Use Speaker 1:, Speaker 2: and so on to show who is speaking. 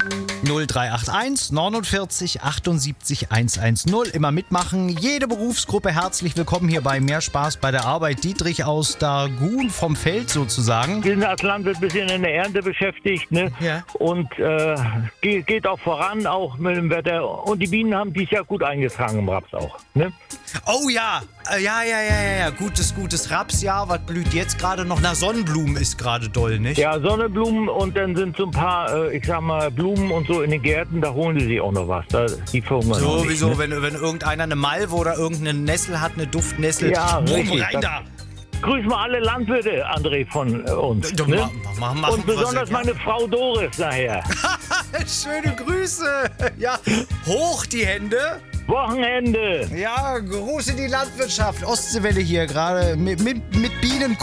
Speaker 1: 0381 49 78 110. Immer mitmachen. Jede Berufsgruppe herzlich willkommen hier bei Mehr Spaß bei der Arbeit. Dietrich aus Dargun vom Feld sozusagen.
Speaker 2: Wir sind als Landwirt ein bisschen in der Ernte beschäftigt, ne?
Speaker 1: Ja.
Speaker 2: Und geht auch voran, auch mit dem Wetter. Und die Bienen haben dieses Jahr gut eingetragen im Raps auch, ne?
Speaker 1: Oh ja. Ja. Gutes Rapsjahr. Was blüht jetzt gerade noch? Na, Sonnenblumen ist gerade doll, nicht?
Speaker 2: Ja, Sonnenblumen und dann sind so ein paar, ich sag mal, Blumen und so in den Gärten, da holen die sich auch noch was. Die verhungern
Speaker 1: Sowieso,
Speaker 2: noch nicht, ne?
Speaker 1: wenn irgendeiner eine Malve oder irgendeine Nessel hat, eine Duftnessel,
Speaker 2: Ja,
Speaker 1: boom,
Speaker 2: richtig.
Speaker 1: rein da.
Speaker 2: Grüß mal alle Landwirte, André, von uns. Ne?
Speaker 1: Machen
Speaker 2: Und besonders
Speaker 1: wir
Speaker 2: meine Frau Doris nachher.
Speaker 1: Schöne Grüße. Ja, hoch die Hände.
Speaker 2: Wochenende.
Speaker 1: Ja, Gruß in die Landwirtschaft. Ostseewelle hier gerade mit Bienen.